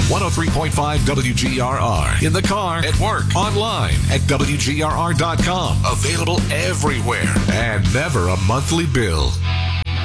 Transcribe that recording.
103.5 WGRR. In the car, at work, online, at WGRR.com. Available everywhere and never a monthly bill.